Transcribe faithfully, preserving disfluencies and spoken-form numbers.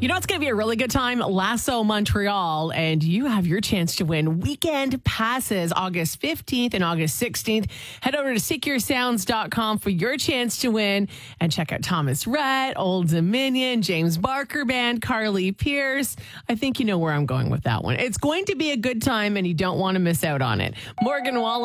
You know, it's going to be a really good time. Lasso Montreal, and you have your chance to win weekend passes August fifteenth and August sixteenth. Head over to seek your sounds dot com for your chance to win and check out Thomas Rhett, Old Dominion, James Barker Band, Carly Pierce. I think you know where I'm going with that one. It's going to be a good time, and you don't want to miss out on it. Morgan Wallen.